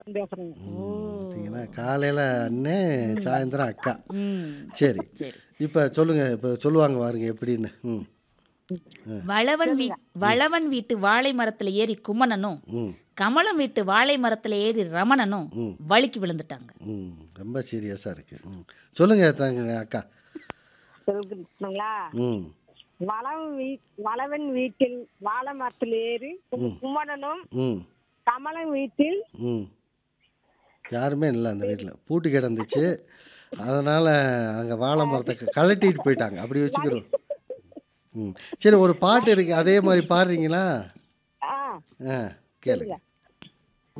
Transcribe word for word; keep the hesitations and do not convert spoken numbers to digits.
பேசுறேங்க. ஓ! ம். பார்த்தீங்களா? காலையில அண்ணே, ம். சாயந்தரம் அக்கா. ம். சரி. சரி. இப்ப சொல்லுங்க. இப்ப சொல்லுவாங்க பாருங்க எப்படின்னு. ம். அ. வளவன் வீ சொல்லுங்க. ம். வளவன் வீட்டு வாழை மரத்துல ஏறி குமணனும், ம். கமலம் வீட்டு வாழை மரத்துல ஏறி ரமணனும் ம். வழுக்கி விழுந்துட்டாங்க. ம். ரொம்ப சீரியஸா இருக்கு. ம். சொல்லுங்க தங்க அக்கா. சொல்லுங்களா? ம். வளவன் வீ வளவன் வீட்டில் வாழை மரத்தில் ஏறி ம். குமணனும் ம். கமலம் வீட்டில் ம். யாருமே இல்ல அந்த வீட்ல. பூட்டி கிடந்துச்சு. அதனால அங்க வாழை மரத்த க கழட்டிட்டு போயிட்டாங்க. அப்படி வழி வச்சுக்கிறோம். ம். சரி ஒரு பாட்டு வழி இருக்கு. அதே மாரி பாடுறீங்களா? ஆ ஆ கேளுங்க. சொல்லுங்க.